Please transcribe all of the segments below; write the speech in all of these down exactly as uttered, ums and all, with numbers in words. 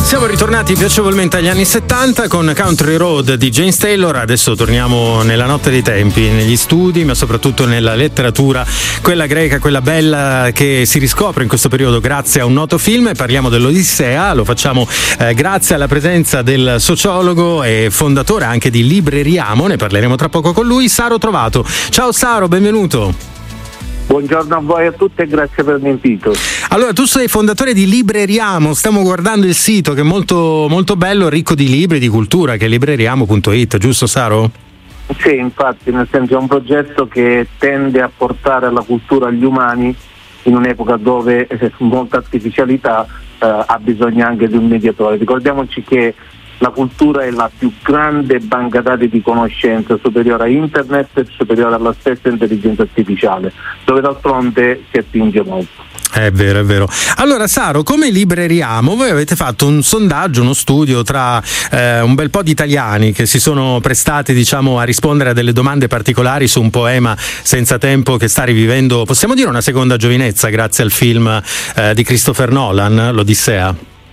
Siamo ritornati piacevolmente agli anni settanta con Country Road di James Taylor. Adesso torniamo nella notte dei tempi, negli studi, ma soprattutto nella letteratura, quella greca, quella bella che si riscopre in questo periodo grazie a un noto film. Parliamo dell'Odissea, lo facciamo eh, grazie alla presenza del sociologo e fondatore anche di Libreriamo, ne parleremo tra poco con lui, Saro Trovato. Ciao Saro, benvenuto. Buongiorno a voi a tutti e grazie per l'invito. Allora, tu sei fondatore di Libreriamo, stiamo guardando il sito che è molto, molto bello, ricco di libri, di cultura, che è libreriamo punto it, giusto Saro? Sì, infatti, nel senso è un progetto che tende a portare la cultura agli umani in un'epoca dove eh, molta artificialità eh, ha bisogno anche di un mediatore. Ricordiamoci che la cultura è la più grande banca dati di conoscenza, superiore a internet e superiore alla stessa intelligenza artificiale, dove d'altronde si attinge molto. È vero, è vero. Allora Saro, come Libreriamo, voi avete fatto un sondaggio, uno studio tra eh, un bel po' di italiani che si sono prestati, diciamo, a rispondere a delle domande particolari su un poema senza tempo che sta rivivendo, possiamo dire, una seconda giovinezza grazie al film eh, di Christopher Nolan, l'Odissea.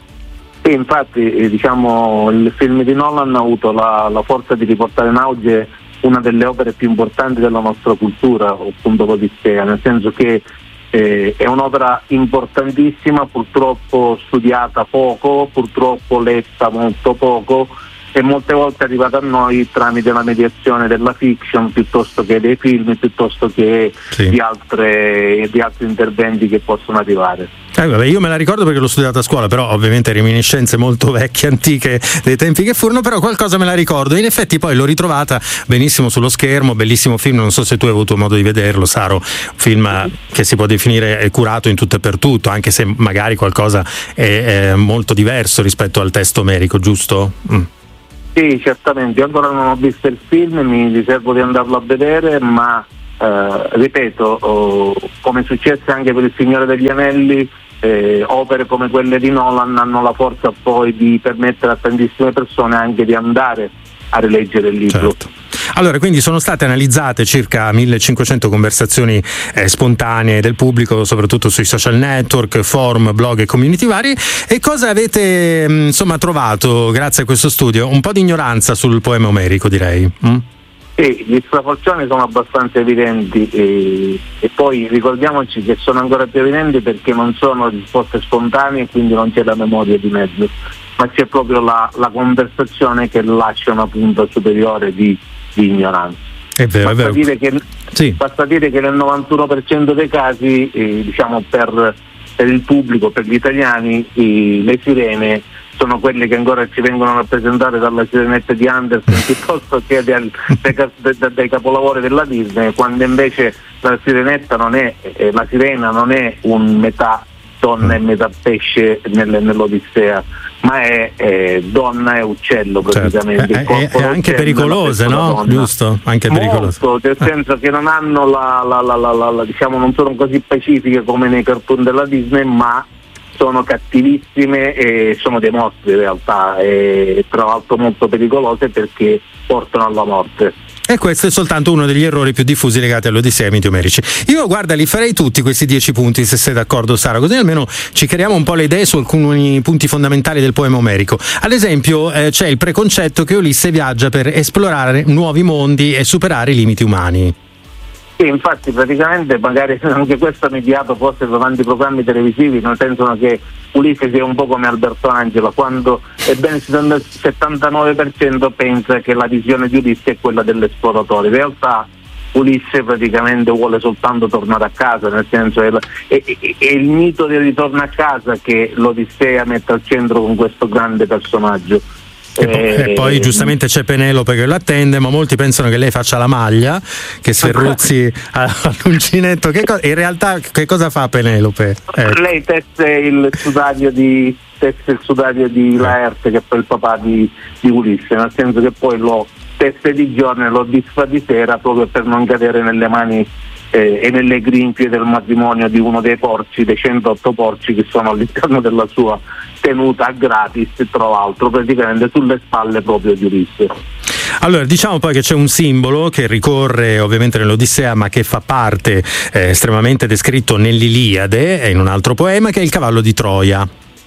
Sì, infatti eh, diciamo il film di Nolan ha avuto la, la forza di riportare in auge una delle opere più importanti della nostra cultura, appunto l'Odissea, nel senso che eh, è un'opera importantissima, purtroppo studiata poco, purtroppo letta molto poco e molte volte è arrivata a noi tramite la mediazione della fiction piuttosto che dei film, piuttosto che sì. di, altre, di altri interventi che possono arrivare. Eh, vabbè, io me la ricordo perché l'ho studiata a scuola, però ovviamente reminiscenze molto vecchie, antiche, dei tempi che furono, però qualcosa me la ricordo. In effetti poi l'ho ritrovata benissimo sullo schermo, bellissimo film, non so se tu hai avuto modo di vederlo, Saro, un film che si può definire curato in tutto e per tutto, anche se magari qualcosa è, è molto diverso rispetto al testo omerico, giusto? Mm. Sì, certamente, io ancora non ho visto il film, mi riservo di andarlo a vedere, ma eh, ripeto, oh, come è successo anche per Il Signore degli Anelli, eh, opere come quelle di Nolan hanno la forza poi di permettere a tantissime persone anche di andare a rileggere il libro. Certo. Allora, quindi sono state analizzate circa millecinquecento conversazioni eh, spontanee del pubblico, soprattutto sui social network, forum, blog e community vari. E cosa avete mh, insomma trovato grazie a questo studio? Un po' di ignoranza sul poema omerico, direi. Mm? Sì, gli sproporzioni sono abbastanza evidenti e, e poi ricordiamoci che sono ancora più evidenti perché non sono risposte spontanee e quindi non c'è la memoria di mezzo, ma c'è proprio la, la conversazione che lascia una punta superiore di, di ignoranza. È vero, basta, è vero. Dire che, sì. basta dire che nel novantuno per cento dei casi, eh, diciamo per, per il pubblico, per gli italiani, eh, le sirene sono quelle che ancora ci vengono rappresentate dalla Sirenetta di Andersen piuttosto che dai, dai, dai capolavori della Disney, quando invece la Sirenetta non è, eh, la sirena non è un metà donna e metà pesce nel, nell'Odissea, ma è, è donna e uccello praticamente. Certo. È, è, è anche pericolose, no? Donna. Giusto? Anche pericolose. Molto, nel senso che non hanno la, la, la, la, la, la diciamo non sono così pacifiche come nei cartoon della Disney, ma sono cattivissime e sono dei mostri in realtà, e tra l'altro molto pericolose perché portano alla morte. E questo è soltanto uno degli errori più diffusi legati all'Odissea e ai miti omerici. Io, guarda, li farei tutti questi dieci punti, se sei d'accordo Sara, così almeno ci creiamo un po' le idee su alcuni punti fondamentali del poema omerico. Ad esempio eh, c'è il preconcetto che Ulisse viaggia per esplorare nuovi mondi e superare i limiti umani. Sì, infatti praticamente magari anche questo ha mediato forse da tanti programmi televisivi, nel senso che Ulisse sia un po' come Alberto Angela, quando ebbene il settantanove per cento pensa che la visione di Ulisse è quella dell'esploratore. In realtà Ulisse praticamente vuole soltanto tornare a casa, nel senso è, è, è, è il mito del ritorno a casa che l'Odissea mette al centro con questo grande personaggio. E poi, e poi giustamente c'è Penelope che lo attende, ma molti pensano che lei faccia la maglia, che sferruzzi all'uncinetto. Che co- in realtà che cosa fa Penelope? Ecco. Lei tesse il sudario di tesse il sudario di Laerte, che è poi il papà di, di Ulisse, nel senso che poi lo tesse di giorno e lo disfa di sera proprio per non cadere nelle mani eh, e nelle grinfie del matrimonio di uno dei porci, dei centootto porci che sono all'interno della sua tenuta gratis, tra l'altro praticamente sulle spalle proprio di Ulisse. Allora, diciamo poi che c'è un simbolo che ricorre ovviamente nell'Odissea, ma che fa parte eh, estremamente descritto nell'Iliade e in un altro poema, che è il cavallo di Troia.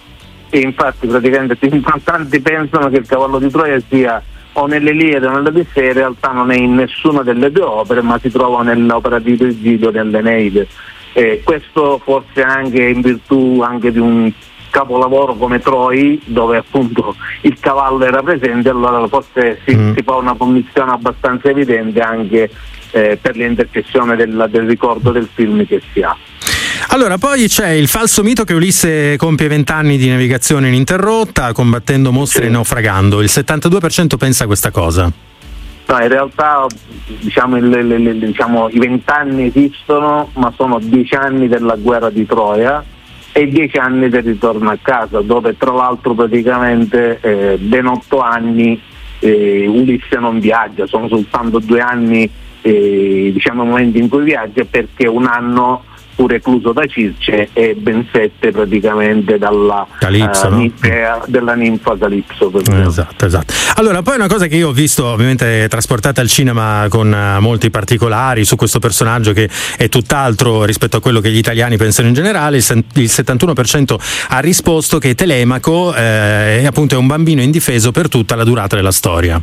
e infatti praticamente tanti pensano che il Cavallo di Troia sia o nelle Iliade o nell'Odissea, in realtà non è in nessuna delle due opere, ma si trova nell'opera di Virgilio, nell'Eneide. Eh, questo forse anche in virtù anche di un capolavoro come Troi, dove appunto il cavallo era presente, allora forse si, mm. si fa una commissione abbastanza evidente anche eh, per l'intercessione del, del ricordo del film che si ha. Allora, poi c'è il falso mito che Ulisse compie vent'anni di navigazione ininterrotta, combattendo mostri sì. e naufragando. Il settantadue per cento pensa a questa cosa. No, in realtà diciamo, le, le, le, diciamo i vent'anni esistono, ma sono dieci anni della guerra di Troia e dieci anni del ritorno a casa, dove tra l'altro praticamente eh, ben otto anni eh, Ulisse non viaggia, sono soltanto due anni eh, diciamo i momenti in cui viaggia, perché un anno fu recluso da Circe e ben sette praticamente dalla Calipso, uh, no? ninfea, della ninfa Calipso. Esatto, esatto. Allora, poi una cosa che io ho visto ovviamente trasportata al cinema con uh, molti particolari su questo personaggio che è tutt'altro rispetto a quello che gli italiani pensano in generale. Il, sen- il settantuno per cento ha risposto che Telemaco eh, è appunto è un bambino indifeso per tutta la durata della storia.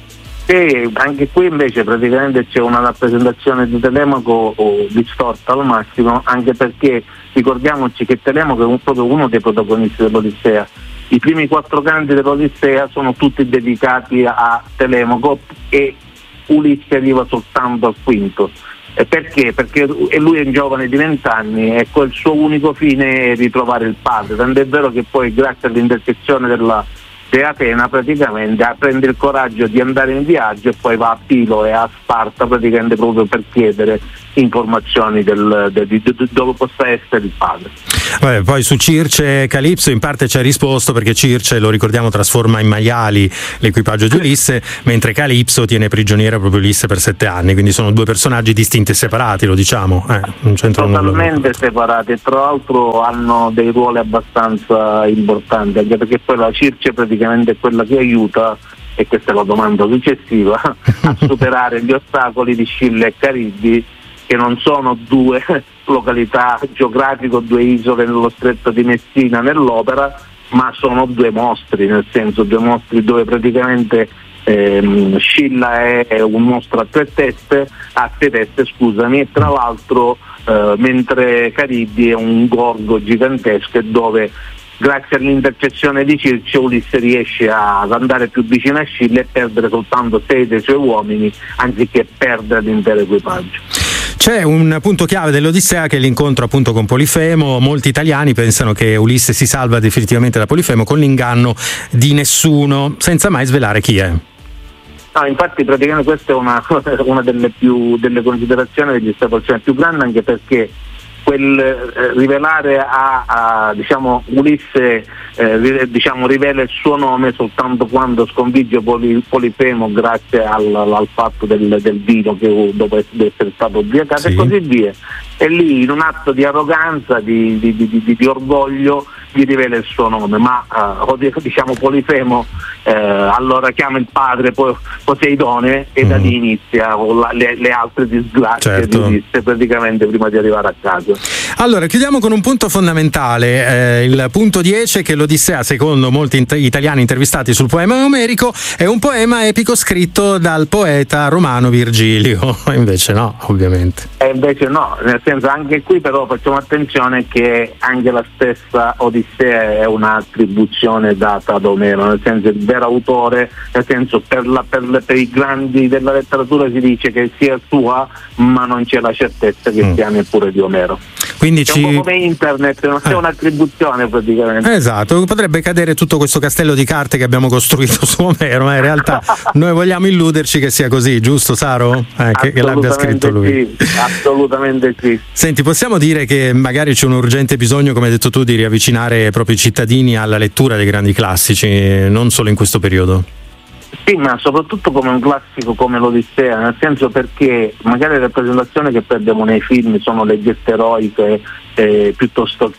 E anche qui invece praticamente c'è una rappresentazione di Telemaco oh, distorta al massimo, anche perché ricordiamoci che Telemaco è un, proprio uno dei protagonisti dell'Odissea. I primi quattro canti dell'Odissea sono tutti dedicati a Telemaco e Ulisse arriva soltanto al quinto. E perché? Perché lui è un giovane di vent'anni e il suo unico fine è ritrovare il padre, tant'è vero che poi grazie all'intercessione della e Atena praticamente prende il coraggio di andare in viaggio e poi va a Pilo e a Sparta praticamente proprio per chiedere informazioni del, del, di, di dove possa essere il padre. Vabbè, poi su Circe Calipso in parte ci ha risposto, perché Circe, lo ricordiamo, trasforma in maiali l'equipaggio di Ulisse, mentre Calipso tiene prigioniera proprio Ulisse per sette anni, quindi sono due personaggi distinti e separati, lo diciamo, eh, non c'entrano totalmente nulla. separati, e tra l'altro hanno dei ruoli abbastanza importanti, anche perché poi la Circe praticamente è quella che aiuta, e questa è la domanda successiva, a superare gli ostacoli di Scilla e Cariddi, che non sono due località geografiche, due isole nello stretto di Messina nell'opera, ma sono due mostri, nel senso due mostri dove praticamente ehm, Scilla è un mostro a tre teste, a sei teste scusami, e tra l'altro eh, mentre Cariddi è un gorgo gigantesco, dove grazie all'intercessione di Circe Ulisse riesce ad andare più vicino a Scilla e perdere soltanto sei dei suoi uomini anziché perdere l'intero equipaggio. C'è un punto chiave dell'Odissea che è l'incontro appunto con Polifemo. Molti italiani pensano che Ulisse si salva definitivamente da Polifemo con l'inganno di nessuno, senza mai svelare chi è. No, infatti praticamente questa è una, una delle, più, delle considerazioni degli stavolzioni più grandi, anche perché quel eh, rivelare a, a diciamo Ulisse eh, diciamo rivela il suo nome soltanto quando sconfigge Poli, Polifemo grazie al, al fatto del, del vino che dopo essere stato ubriacato, sì. E così via, e lì in un atto di arroganza, di, di, di, di, di orgoglio gli rivela il suo nome, ma uh, diciamo Polifemo eh, allora chiama il padre Poseidone e mm. da lì inizia la, le, le altre disgrazie, certo, di Ulisse praticamente prima di arrivare a casa. Allora chiudiamo con un punto fondamentale, eh, il punto dieci, che l'Odissea, secondo molti int- italiani intervistati sul poema omerico, è un poema epico scritto dal poeta romano Virgilio. Invece no, ovviamente. E invece no, nel senso anche qui però facciamo attenzione che anche la stessa Odissea è un'attribuzione data ad Omero, nel senso il vero autore, nel senso per, la, per, le, per i grandi della letteratura si dice che sia sua, ma non c'è la certezza che mm. sia neppure di Omero. Quindi è ci... un po' come internet, non c'è eh. un'attribuzione praticamente. Esatto, potrebbe cadere tutto questo castello di carte che abbiamo costruito su Omero, ma in realtà noi vogliamo illuderci che sia così, giusto Saro? Eh, che, che l'abbia scritto lui. Sì, assolutamente sì. Senti, possiamo dire che magari c'è un urgente bisogno, come hai detto tu, di riavvicinare i propri cittadini alla lettura dei grandi classici, non solo in questo periodo? Sì, ma soprattutto come un classico come l'Odissea, nel senso perché magari le rappresentazioni che perdiamo nei film sono le geste eroiche eh, piuttosto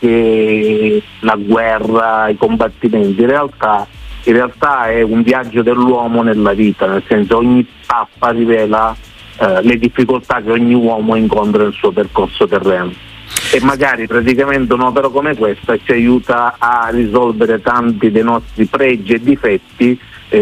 che la guerra, i combattimenti. In realtà, in realtà è un viaggio dell'uomo nella vita, nel senso ogni tappa rivela eh, le difficoltà che ogni uomo incontra nel suo percorso terreno. e magari praticamente un'opera come questa ci aiuta a risolvere tanti dei nostri pregi e difetti,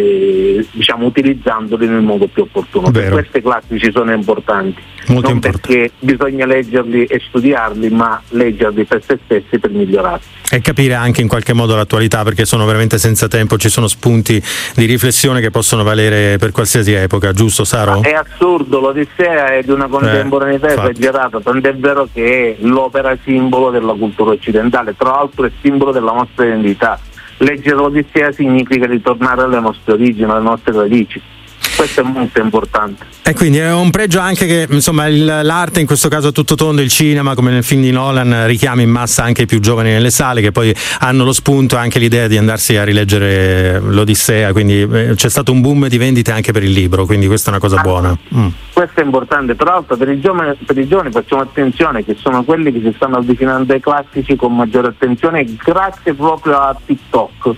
eh, diciamo utilizzandoli nel modo più opportuno. Per questi classici sono importanti, molto non importante. Perché bisogna leggerli e studiarli, ma leggerli per se stessi, per migliorarsi. E capire anche in qualche modo l'attualità, perché sono veramente senza tempo, ci sono spunti di riflessione che possono valere per qualsiasi epoca, giusto Saro? È assurdo, l'Odissea è di una contemporaneità eh, esagerata, tant'è vero che è l'opera simbolo della cultura occidentale, tra l'altro è simbolo della nostra identità. Leggere l'Odissea significa ritornare alle nostre origini, alle nostre radici. Questo è molto importante. E quindi è un pregio anche che insomma il, l'arte, in questo caso a tutto tondo, il cinema come nel film di Nolan, richiama in massa anche i più giovani nelle sale, che poi hanno lo spunto e anche l'idea di andarsi a rileggere l'Odissea, quindi eh, c'è stato un boom di vendite anche per il libro, quindi questa è una cosa ah, buona. Mm. Questo è importante, tra l'altro per i giovani, per i giovani facciamo attenzione che sono quelli che si stanno avvicinando ai classici con maggiore attenzione grazie proprio a TikTok.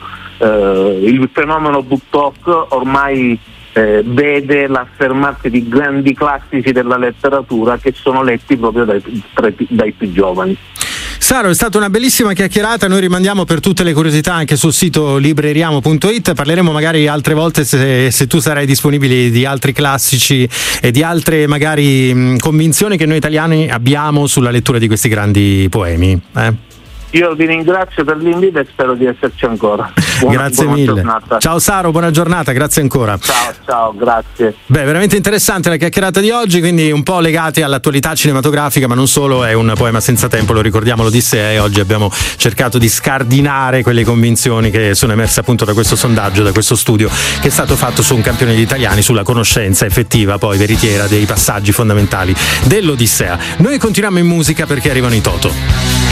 Eh, il fenomeno BookTok ormai Eh, vede l'affermarsi di grandi classici della letteratura che sono letti proprio dai, dai più giovani. Saro, è stata una bellissima chiacchierata, noi rimandiamo per tutte le curiosità anche sul sito libreriamo punto it, parleremo magari altre volte se, se tu sarai disponibile di altri classici e di altre magari mh, convinzioni che noi italiani abbiamo sulla lettura di questi grandi poemi. Eh? Io vi ringrazio per l'invito e spero di esserci ancora. Buona, grazie buona mille. Giornata. Ciao Saro, buona giornata, grazie ancora. Ciao, ciao, grazie. Beh, veramente interessante la chiacchierata di oggi, quindi un po' legati all'attualità cinematografica, ma non solo, è un poema senza tempo, lo ricordiamo, l'Odissea, e oggi abbiamo cercato di scardinare quelle convinzioni che sono emerse appunto da questo sondaggio, da questo studio che è stato fatto su un campione di italiani sulla conoscenza effettiva, poi veritiera, dei passaggi fondamentali dell'Odissea. Noi continuiamo in musica perché arrivano i Toto.